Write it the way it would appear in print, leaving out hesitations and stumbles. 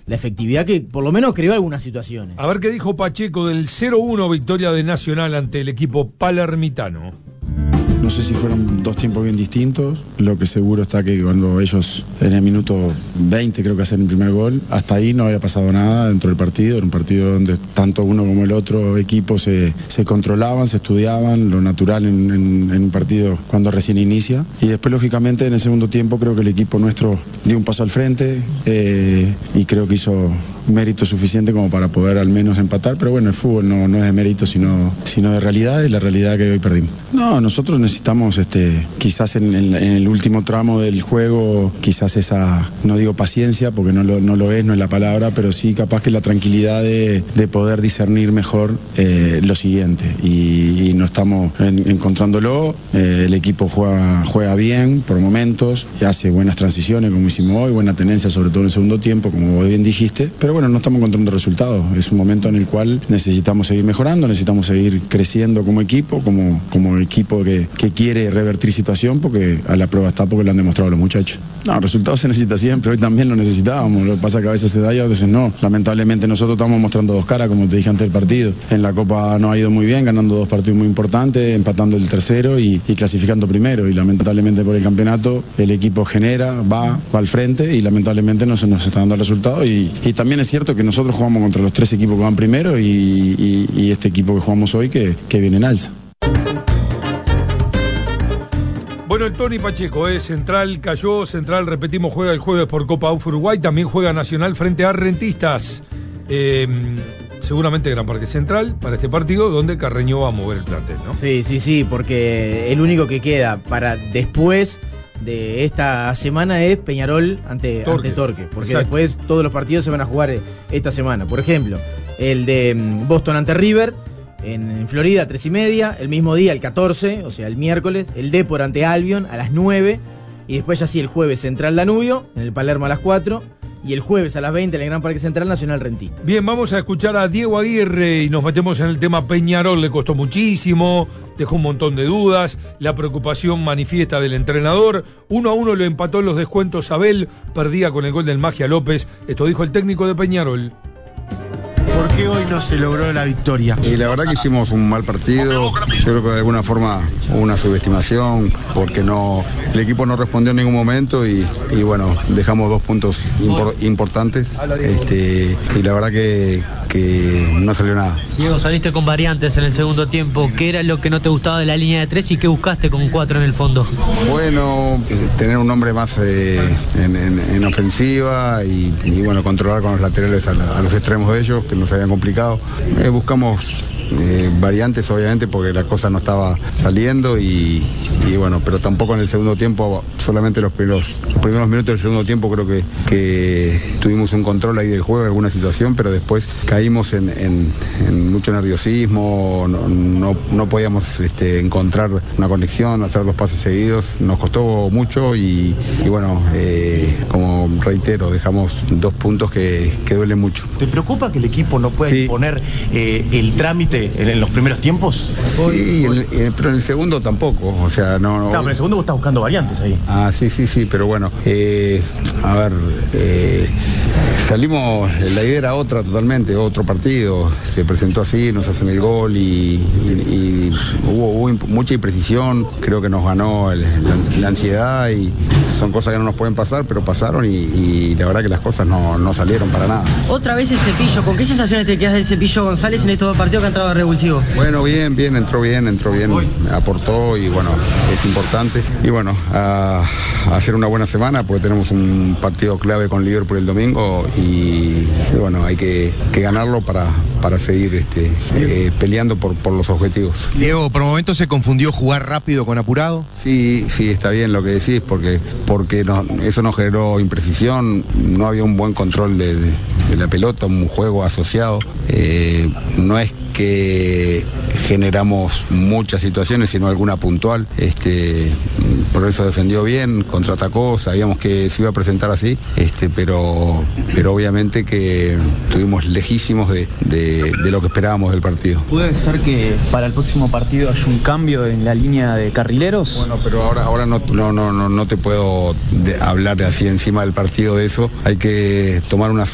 la efectividad que por lo menos creó algunas situaciones. A ver qué dijo Pacheco del 0-1 victoria de Nacional ante el equipo palermitano. No sé si fueron dos tiempos bien distintos. Lo que seguro está que cuando ellos en el minuto 20 creo que hacen el primer gol, hasta ahí no había pasado nada dentro del partido. Era un partido donde tanto uno como el otro equipo se controlaban, se estudiaban, lo natural en un partido cuando recién inicia. Y después, lógicamente, en el segundo tiempo creo que el equipo nuestro dio un paso al frente y creo que hizo mérito suficiente como para poder al menos empatar. Pero bueno, el fútbol no es de mérito, sino de realidad, y la realidad que hoy perdimos. No, nosotros necesitamos quizás en el último tramo del juego, quizás esa, no digo paciencia porque no es la palabra, pero sí capaz que la tranquilidad de poder discernir mejor lo siguiente, y no estamos encontrándolo. El equipo juega bien por momentos y hace buenas transiciones como hicimos hoy, buena tenencia sobre todo en el segundo tiempo, como bien dijiste, pero bueno, no estamos encontrando resultados. Es un momento en el cual necesitamos seguir mejorando, necesitamos seguir creciendo como equipo, como equipo que quiere revertir situación, porque a la prueba está, porque lo han demostrado los muchachos. No, resultados se necesita siempre, hoy también lo necesitábamos. Lo que pasa es que a veces se da y a veces no. Lamentablemente nosotros estamos mostrando dos caras, como te dije antes del partido. En la Copa no ha ido muy bien, ganando dos partidos muy importantes, empatando el tercero y clasificando primero. Y lamentablemente por el campeonato el equipo genera, va al frente, y lamentablemente no se nos está dando el resultado. Y también es cierto que nosotros jugamos contra los tres equipos que van primero y este equipo que jugamos hoy que viene en alza. Bueno, el Tony Pacheco, Central cayó, Central, repetimos, juega el jueves por Copa UF Uruguay, también juega Nacional frente a Rentistas. Seguramente Gran Parque Central para este partido, donde Carreño va a mover el plantel, ¿no? Sí, porque el único que queda para después de esta semana es Peñarol ante Torque, porque exacto, después todos los partidos se van a jugar esta semana. Por ejemplo, el de Boston ante River en Florida, 3:30, el mismo día, el 14, o sea, el miércoles, el Depor ante Albion a las 9, y después ya sí el jueves Central Danubio, en el Palermo a las 4, y el jueves a las 20 en el Gran Parque Central Nacional Rentista. Bien, vamos a escuchar a Diego Aguirre y nos metemos en el tema Peñarol. Le costó muchísimo, dejó un montón de dudas, la preocupación manifiesta del entrenador. 1-1 lo empató en los descuentos Abel, perdía con el gol del Magia López. Esto dijo el técnico de Peñarol. ¿Por qué hoy no se logró la victoria? Y la verdad que hicimos un mal partido. Yo creo que de alguna forma hubo una subestimación, porque el equipo no respondió en ningún momento y bueno, dejamos 2 puntos importantes. Y la verdad que no salió nada. Diego, saliste con variantes en el segundo tiempo. ¿Qué era lo que no te gustaba de la línea de 3 y qué buscaste con 4 en el fondo? Bueno, tener un hombre más en ofensiva y bueno, controlar con los laterales a los extremos de ellos, que nos habían complicado. Buscamos variantes, obviamente, porque la cosa no estaba saliendo y bueno, pero tampoco en el segundo tiempo, solamente los primeros minutos del segundo tiempo creo que tuvimos un control ahí del juego, alguna situación, pero después caímos en mucho nerviosismo, no podíamos encontrar una conexión, hacer 2 pases seguidos, nos costó mucho y bueno, como reitero, dejamos 2 puntos que duelen mucho. ¿Te preocupa que el equipo no pueda imponer el trámite en los primeros tiempos? Sí, pero en el segundo tampoco, o sea, no. Claro, pero en el segundo vos estás buscando variantes ahí. Ah, sí, pero bueno, a ver, salimos, la idea era otra totalmente, otro partido, se presentó así, nos hacen el gol y hubo mucha imprecisión, creo que nos ganó la ansiedad y son cosas que no nos pueden pasar, pero pasaron y la verdad que las cosas no salieron para nada. Otra vez el Cepillo, ¿con qué sensaciones te quedas del Cepillo González en estos 2 partidos que ha entrado revulsivo? Bueno, bien, entró bien, aportó y bueno, es importante. Y bueno, a hacer una buena semana porque tenemos un partido clave con Liverpool el domingo y bueno, hay que ganarlo para seguir peleando por los objetivos. Diego, ¿por momentos se confundió jugar rápido con apurado? Sí, está bien lo que decís, porque eso nos generó imprecisión, no había un buen control de la pelota, un juego asociado. No es que generamos muchas situaciones, sino alguna puntual. Por eso defendió bien, contraatacó, sabíamos que se iba a presentar así, pero obviamente que estuvimos lejísimos de lo que esperábamos del partido. ¿Puede ser que para el próximo partido haya un cambio en la línea de carrileros? Bueno, pero ahora no te puedo hablar así encima del partido de eso. Hay que tomar una